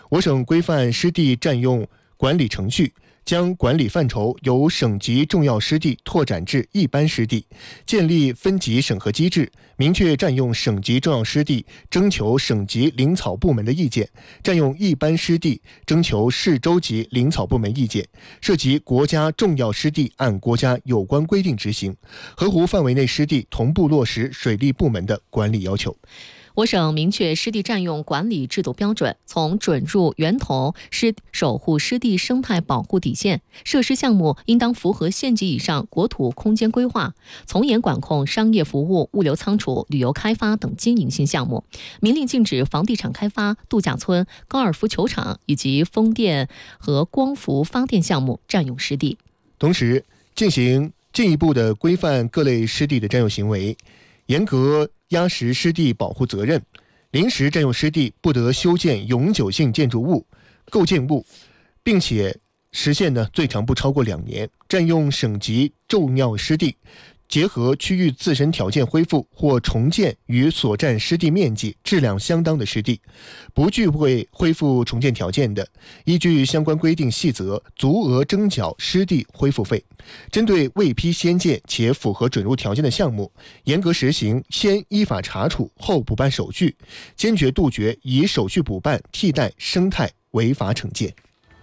我省规范湿地占用管理程序，将管理范畴由省级重要湿地拓展至一般湿地，建立分级审核机制，明确占用省级重要湿地征求省级林草部门的意见，占用一般湿地征求市州级林草部门意见，涉及国家重要湿地按国家有关规定执行，合湖范围内湿地同步落实水利部门的管理要求。 我省明确湿地占用管理制度标准，从准入源头守护湿地生态保护底线，设施项目应当符合县级以上国土空间规划，从严管控商业服务、物流仓储、旅游开发等经营性项目，明令禁止房地产开发、度假村、高尔夫球场以及风电和光伏发电项目占用湿地。 同时，进一步的规范各类湿地的占用行为，严格压实湿地保护责任，临时占用湿地不得修建永久性建筑物、构建物，并且实现最长不超过2年。占用省级重要湿地，结合区域自身条件恢复或重建与所占湿地面积质量相当的湿地，不具备恢复重建条件的，依据相关规定细则足额征缴湿地恢复费。针对未批先建且符合准入条件的项目，严格实行先依法查处后补办手续，坚决杜绝以手续补办替代生态违法惩戒。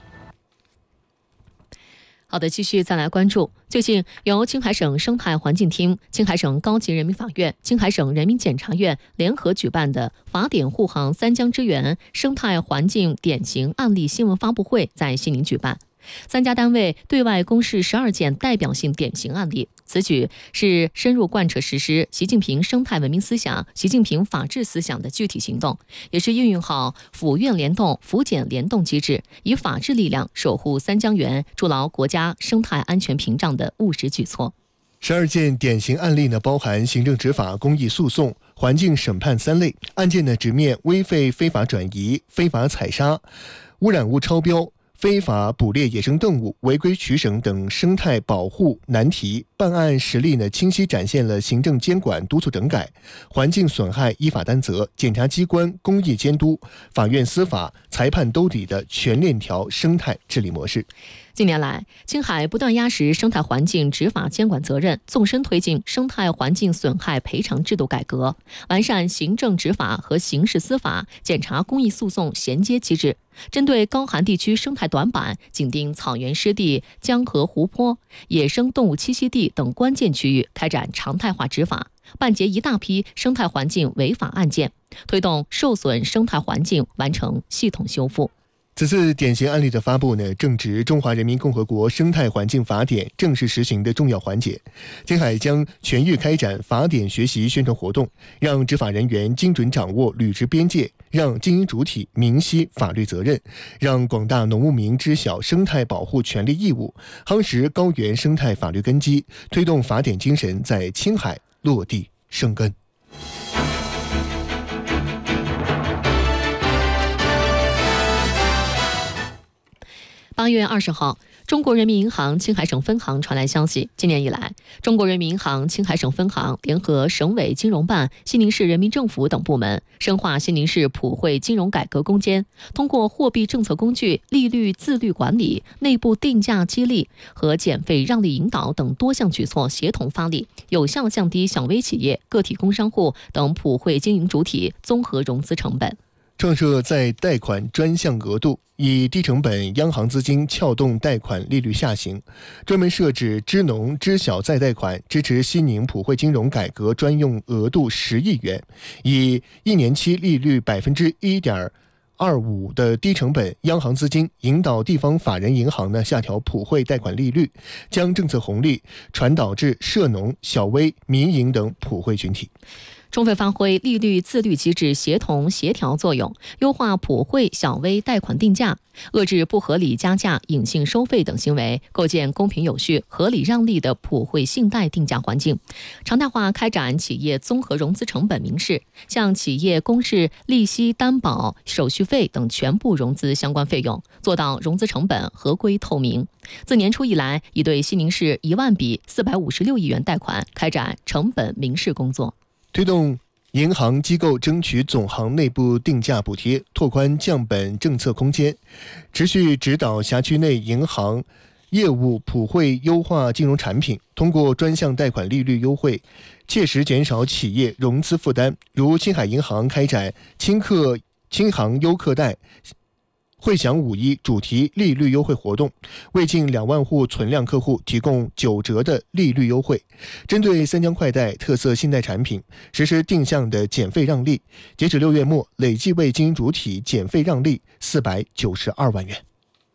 好的，继续再来关注。最近，由青海省生态环境厅、青海省高级人民法院、青海省人民检察院联合举办的法典护航三江之源生态环境典型案例新闻发布会在西宁举办。3家单位对外公示12件代表性典型案例，此举是深入贯彻实施习近平生态文明思想、习近平法治思想的具体行动，也是运用好府院联动、府检联动机制，以法治力量守护三江源、筑牢国家生态安全屏障的务实举措。 12件典型案例包含行政执法、公益诉讼、环境审判3类案件直面危废非法转移、非法采砂、污染物超标、非法捕猎野生动物、违规取省等生态保护难题，办案实力清晰展现了行政监管督促整改、环境损害依法担责、检察机关公益监督、法院司法、裁判兜底的全链条生态治理模式。 近年来，青海不断压实生态环境执法监管责任，纵深推进生态环境损害赔偿制度改革，完善行政执法和刑事司法、检察公益诉讼衔接机制，针对高寒地区生态短板、紧盯草原湿地、江河湖泊、野生动物栖息地等关键区域开展常态化执法，办结一大批生态环境违法案件，推动受损生态环境完成系统修复。 此次典型案例的发布正值中华人民共和国生态环境法典正式实行的重要环节。青海将全域开展法典学习宣传活动，让执法人员精准掌握履职边界，让经营主体明晰法律责任，让广大农牧民知晓生态保护权利义务，夯实高原生态法律根基，推动法典精神在青海落地生根。 8月20号，中国人民银行青海省分行传来消息，今年以来，中国人民银行青海省分行联合省委金融办、西宁市人民政府等部门，深化西宁市普惠金融改革攻坚，通过货币政策工具、利率自律管理、内部定价激励和减费让利引导等多项举措协同发力，有效降低小微企业、个体工商户等普惠经营主体综合融资成本。 创设再贷款专项额度，以低成本央行资金撬动贷款利率下行，专门设置支农支小再贷款支持西宁普惠金融改革专用额度10亿元，以1年期利率1.25%的低成本央行资金引导地方法人银行下调普惠贷款利率，将政策红利传导至涉农、小微、民营等普惠群体。 充分发挥利率自律机制协同协调作用，优化普惠小微贷款定价，遏制不合理加价、隐性收费等行为，构建公平有序、合理让利的普惠信贷定价环境。常态化开展企业综合融资成本明示，向企业公示利息、担保、手续费等全部融资相关费用，做到融资成本合规透明。自年初以来，已对西宁市1万笔456亿元贷款开展成本明示工作。 推动银行机构争取总行内部定价补贴，拓宽降本政策空间，持续指导辖区内银行业务普惠优化金融产品，通过专项贷款利率优惠，切实减少企业融资负担。如青海银行开展轻行优客贷汇享5·1主题利率优惠活动，为近2万户存量客户提供9折的利率优惠。针对三江快贷特色信贷产品实施定向的减费让利，截止6月末，累计为经营主体减费让利492万元。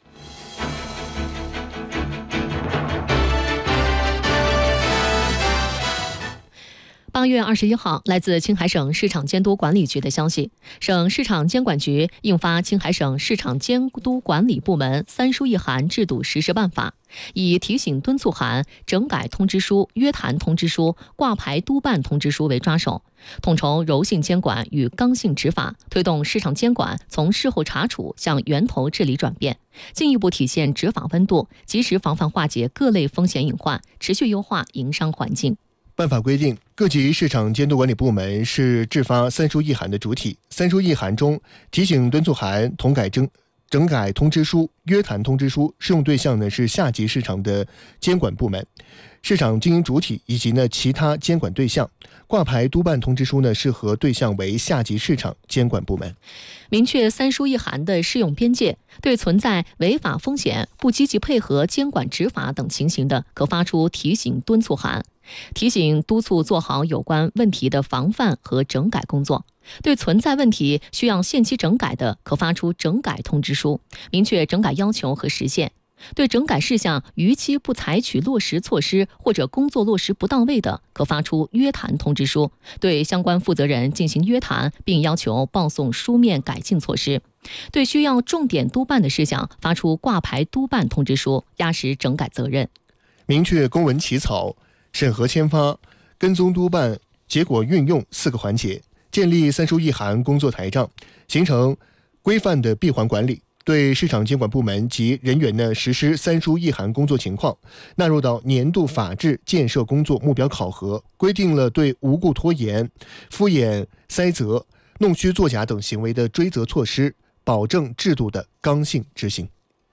8月21号，来自青海省市场监督管理局的消息，省市场监管局印发青海省市场监督管理部门3书1函制度实施办法，以提醒敦促函、整改通知书、约谈通知书、挂牌督办通知书为抓手，统筹柔性监管与刚性执法，推动市场监管从事后查处向源头治理转变，进一步体现执法温度，及时防范化解各类风险隐患，持续优化营商环境。 办法规定，各级市场监督管理部门是制发3书1函的主体。3书1函中，提醒敦促函、整改通知书、约谈通知书适用对象呢是下级市场的监管部门、市场经营主体以及其他监管对象。挂牌督办通知书呢适合对象为下级市场监管部门。 明确3书1函的适用边界，对存在违法风险、不积极配合监管执法等情形的，可发出提醒敦促函，提醒督促做好有关问题的防范和整改工作。对存在问题需要限期整改的，可发出整改通知书，明确整改要求和时限。对整改事项逾期不采取落实措施或者工作落实不到位的，可发出约谈通知书，对相关负责人进行约谈，并要求报送书面改进措施。对需要重点督办的事项，发出挂牌督办通知书，压实整改责任。 明确公文起草、审核签发、跟踪督办、结果运用4个环节，建立3书1函工作台账，形成规范的闭环管理。对市场监管部门及人员实施3书1函工作情况纳入到年度法治建设工作目标考核，规定了对无故拖延、敷衍塞责、弄虚作假等行为的追责措施，保证制度的刚性执行。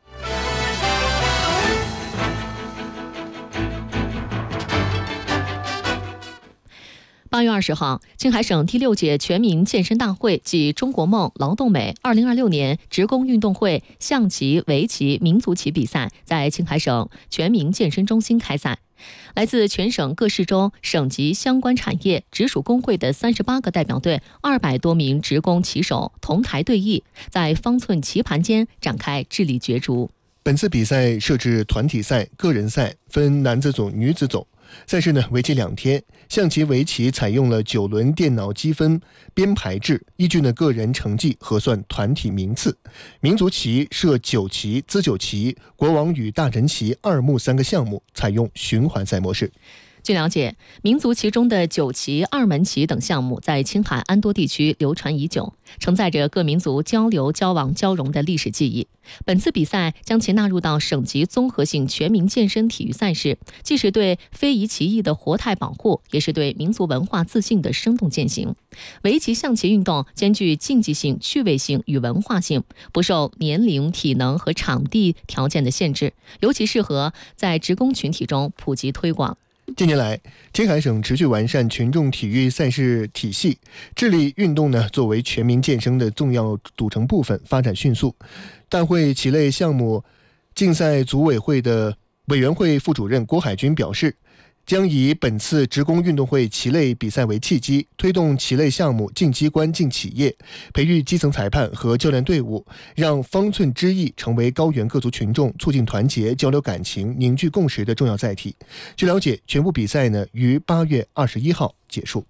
8月20号，青海省第6届全民健身大会暨中国梦劳动美2026年职工运动会象棋、围棋、民族棋比赛在青海省全民健身中心开赛。来自全省各市州、省级相关产业直属工会的38个代表队，200多名职工棋手同台对弈，在方寸棋盘间展开智力角逐。 本次比赛设置团体赛、个人赛，分男子组、女子组。赛事为期2天，象棋、围棋采用了9轮电脑积分编排制，依据个人成绩核算团体名次。民族棋设九棋、资九棋、国王与大臣棋2目3个项目，采用循环赛模式。 据了解，民族棋中的九棋、2门棋等项目在青海安多地区流传已久，承载着各民族交流、交往、交融的历史记忆。本次比赛将其纳入到省级综合性全民健身体育赛事，既是对非遗棋艺的活态保护，也是对民族文化自信的生动践行。围棋、象棋运动兼具竞技性、趣味性与文化性，不受年龄、体能和场地条件的限制，尤其适合在职工群体中普及推广。 近年来，青海省持续完善群众体育赛事体系，致力运动作为全民健身的重要组成部分，发展迅速。大会棋类项目竞赛组委会的委员会副主任郭海军表示，将以本次职工运动会棋类比赛为契机，推动棋类项目进机关、进企业，培育基层裁判和教练队伍，让方寸之役成为高原各族群众促进团结、交流感情、凝聚共识的重要载体。据了解，全部比赛于8月21号结束。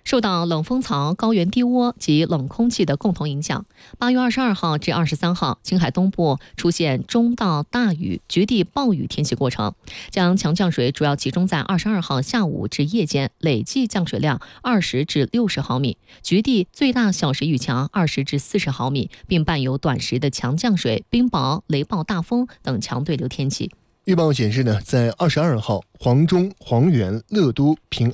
受到冷风槽、高原低涡及冷空气的共同影响，8月22号至23号，青海东部出现中到大雨、局地暴雨天气过程，将强降水主要集中在22号下午至夜间，累计降水量20至60毫米，局地最大小时雨强20至40毫米，并伴有短时的强降水、冰雹、雷暴大风等强对流天气。 预报显示呢，在22号，黄中、黄原、乐都、平安